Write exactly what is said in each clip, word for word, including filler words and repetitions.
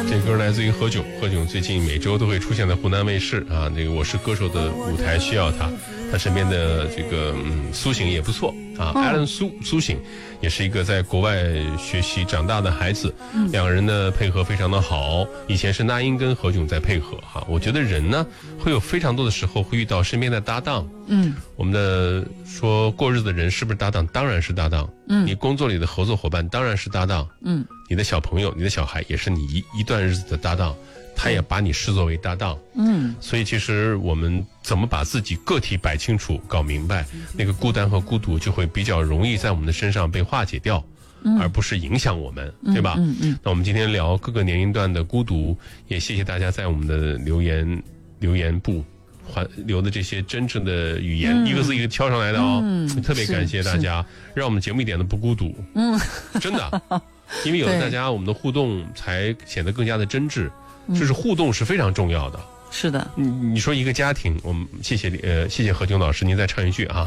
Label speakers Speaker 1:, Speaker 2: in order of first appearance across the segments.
Speaker 1: 这歌来自于何炅，何炅最近每周都会出现在湖南卫视啊，这个我是歌手的舞台需要他，他身边的这个嗯苏醒也不错啊、嗯、，Alan 苏苏醒也是一个在国外学习长大的孩子，嗯、两个人的配合非常的好。以前是那英跟何炅在配合哈，我觉得人呢会有非常多的时候会遇到身边的搭档，嗯，我们的说过日子的人是不是搭档？当然是搭档，嗯，你工作里的合作伙伴当然是搭档，嗯，你的小朋友、你的小孩也是你一一段日子的搭档。他也把你视作为搭档，嗯，所以其实我们怎么把自己个体摆清楚、搞明白，那个孤单和孤独就会比较容易在我们的身上被化解掉，嗯、而不是影响我们，对吧？嗯 嗯, 嗯。那我们今天聊各个年龄段的孤独，也谢谢大家在我们的留言留言部还留的这些真正的语言，嗯、一个字一个敲上来的哦，嗯、特别感谢大家，让我们节目一点都不孤独，嗯，真的，因为有了大家，我们的互动才显得更加的真挚。就是互动是非常重要的，
Speaker 2: 是的。
Speaker 1: 你你说一个家庭，我们谢谢呃谢谢何炅老师，您再唱一句啊。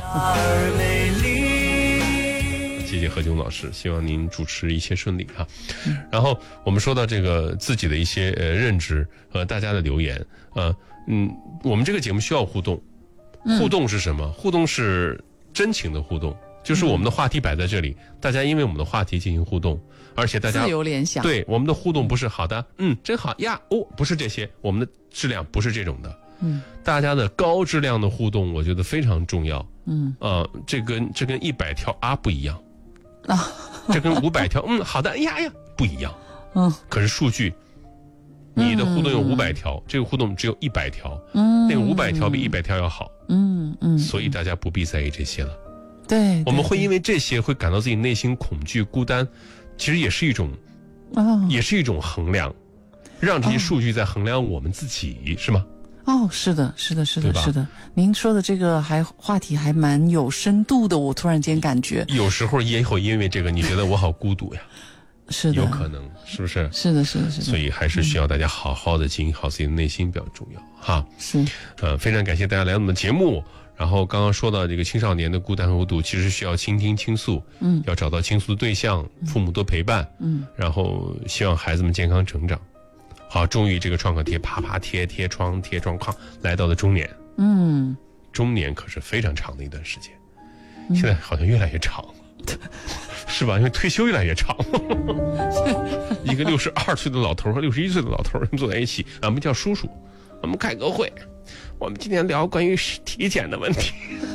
Speaker 1: 谢谢何炅老师，希望您主持一切顺利哈、啊。然后我们说到这个自己的一些呃认知和大家的留言，呃嗯，我们这个节目需要互动，互动是什么？互动是真情的互动。就是我们的话题摆在这里，大家因为我们的话题进行互动，而且大家
Speaker 2: 自由联想。对，
Speaker 1: 我们的互动不是好的，嗯，真好呀，哦，不是这些，我们的质量不是这种的，嗯，大家的高质量的互动，我觉得非常重要，嗯，呃，这跟这跟一百条啊不一样，啊，这跟五百条，嗯，好的，呀呀不一样，嗯，可是数据，你的互动有五百条，嗯、这个互动只有一百条，嗯，那个五百条比一百条要好，嗯嗯，所以大家不必在意这些了。
Speaker 2: 对，
Speaker 1: 我们会因为这些会感到自己内心恐惧、孤单，其实也是一种，哦，也是一种衡量，让这些数据在衡量我们自己，哦、是吗？
Speaker 2: 哦，是的，是的，是的，是的。您说的这个还话题还蛮有深度的，我突然间感觉，
Speaker 1: 有时候也会因为这个，你觉得我好孤独呀？
Speaker 2: 是的，
Speaker 1: 有可能，是不是？
Speaker 2: 是的，是的，是的。所
Speaker 1: 以还是需要大家好好的经营好自己的内心比较重要哈。
Speaker 2: 是，
Speaker 1: 呃，非常感谢大家来我们的节目。然后刚刚说到这个青少年的孤单和孤独，其实需要倾听倾诉，嗯，要找到倾诉的对象，父母多陪伴，嗯，然后希望孩子们健康成长。好，终于这个创可贴啪啪贴贴窗贴窗框来到了中年，嗯，中年可是非常长的一段时间，嗯、现在好像越来越长了，是吧？因为退休越来越长，一个六十二岁的老头和六十一岁的老头坐在一起，俺们叫叔叔，我们开个会。我们今天聊关于体检的问题，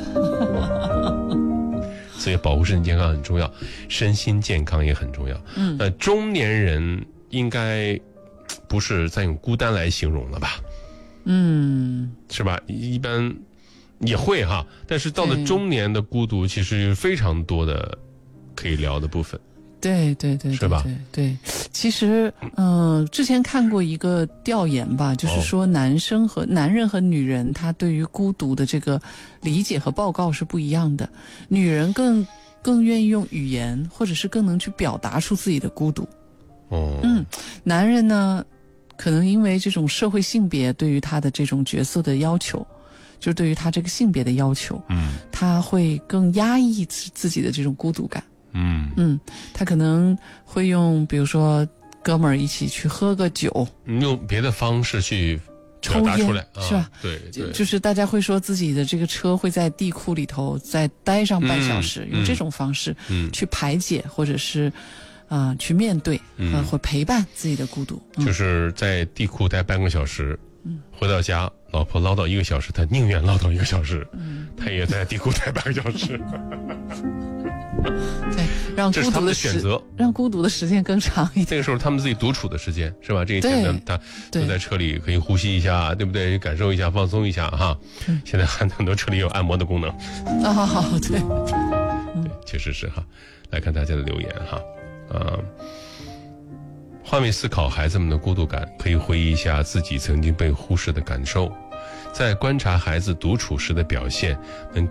Speaker 1: 所以保护身体健康很重要，身心健康也很重要。嗯，呃，中年人应该不是再用孤单来形容了吧？嗯，是吧？一般也会哈，但是到了中年的孤独，其实有非常多的可以聊的部分。
Speaker 2: 对对对，
Speaker 1: 是吧？
Speaker 2: 对 对, 对，其实，嗯、呃，之前看过一个调研吧，就是说男生和、哦、男人和女人，他对于孤独的这个理解和报告是不一样的。女人更更愿意用语言，或者是更能去表达出自己的孤独。哦，嗯，男人呢，可能因为这种社会性别对于他的这种角色的要求。就是对于他这个性别的要求，嗯，他会更压抑自己的这种孤独感。嗯嗯，他可能会用，比如说哥们儿一起去喝个酒，
Speaker 1: 用别的方式去表达出来，
Speaker 2: 抽烟，是吧？
Speaker 1: 啊、对对，
Speaker 2: 就是大家会说自己的这个车会在地库里头再待上半小时，嗯、用这种方式去排解，嗯、或者是啊、呃、去面对，嗯、呃，或陪伴自己的孤独。
Speaker 1: 嗯、就是在地库待半个小时，嗯，回到家。老婆唠叨一个小时，他宁愿唠叨一个小时，嗯、他也在地库待半个小时。
Speaker 2: 对，让孤独
Speaker 1: 的选择，
Speaker 2: 让孤独的时间更长一点。
Speaker 1: 这个时候他们自己独处的时间，是吧？这一天他坐在车里可以呼吸一下，对不对？感受一下，放松一下哈。现在很多车里有按摩的功能。
Speaker 2: 哦，对，
Speaker 1: 对，确实是哈。来看大家的留言哈，啊。换位思考孩子们的孤独感，可以回忆一下自己曾经被忽视的感受，在观察孩子独处时的表现，能